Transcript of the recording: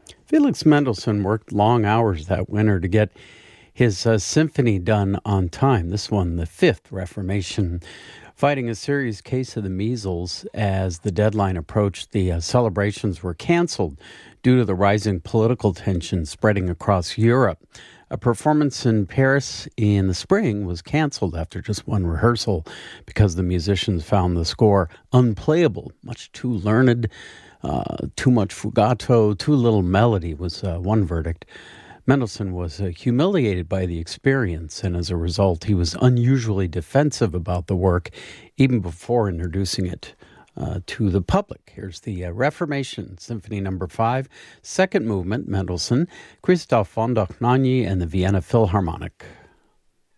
Felix Mendelssohn worked long hours that winter to get his symphony done on time. This one, the fifth Reformation, fighting a serious case of the measles as the deadline approached. The celebrations were canceled due to the rising political tension spreading across Europe. A performance in Paris in the spring was canceled after just one rehearsal because the musicians found the score unplayable, much too learned, too much fugato, too little melody was one verdict. Mendelssohn was humiliated by the experience, and as a result, he was unusually defensive about the work even before introducing it to the public. Here's the Reformation Symphony No. 5, second movement, Mendelssohn, Christoph von Dohnanyi and the Vienna Philharmonic.